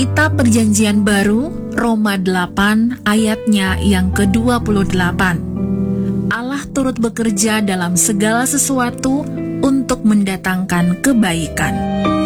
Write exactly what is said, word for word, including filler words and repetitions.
Kitab Perjanjian Baru, Roma delapan ayatnya yang kedua puluh delapan. Allah turut bekerja dalam segala sesuatu untuk mendatangkan kebaikan.